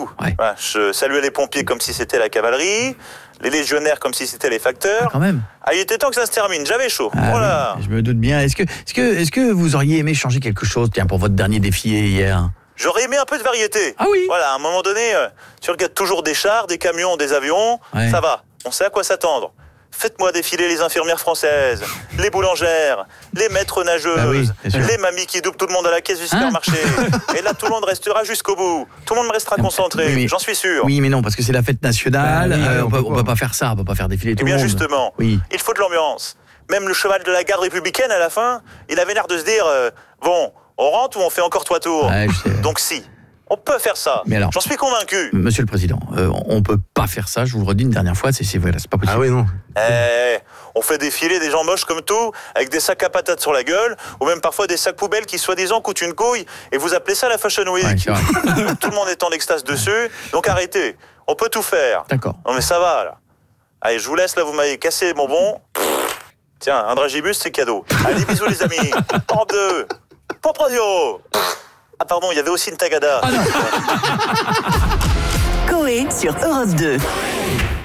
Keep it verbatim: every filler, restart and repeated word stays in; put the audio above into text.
tout. Ouais. Voilà, je saluais les pompiers comme si c'était la cavalerie, les légionnaires comme si c'était les facteurs. Ah, quand même. Ah, il était temps que ça se termine, j'avais chaud. Ah, voilà. oui, je me doute bien. Est-ce que, est-ce que, est-ce que vous auriez aimé changer quelque chose, tiens, pour votre dernier défilé hier? J'aurais aimé un peu de variété. Ah oui. Voilà, à un moment donné, euh, tu regardes toujours des chars, des camions, des avions, Ouais. ça va, on sait à quoi s'attendre. Faites-moi défiler les infirmières françaises, les boulangères, les maîtres nageuses, Bah oui, bien sûr. les mamies qui doublent tout le monde à la caisse du supermarché. Et là, tout le monde restera jusqu'au bout. Tout le monde restera concentré, Oui, mais- j'en suis sûr. Oui, mais non, parce que c'est la fête nationale. Bah oui, euh, on on, peut, peut on pas. peut pas faire ça, on peut pas faire défiler tout Eh bien, le monde. justement, Oui. il faut de l'ambiance. Même le cheval de la garde républicaine, à la fin, il avait l'air de se dire euh, bon, on rentre ou on fait encore trois tours. Ouais, je sais. Donc si, on peut faire ça. Mais alors- J'en suis convaincu. Monsieur le Président, euh, on peut pas faire ça. Je vous le redis une dernière fois. C'est, c'est vrai, là, c'est pas possible. Ah oui, non. Eh, on fait défiler des gens moches comme tout, avec des sacs à patates sur la gueule, ou même parfois des sacs poubelles qui soi-disant coûtent une couille, et vous appelez ça la Fashion Week. Ouais, c'est vrai. Tout le monde est en extase dessus, donc arrêtez. On peut tout faire. D'accord. Non mais ça va, là. Allez, je vous laisse, là, vous m'avez cassé les bonbons. Tiens, un dragibus, c'est cadeau. Allez, bisous les amis. Europe deux. Pop Radio. Ah pardon, il y avait aussi une tagada. Coé sur Europe deux.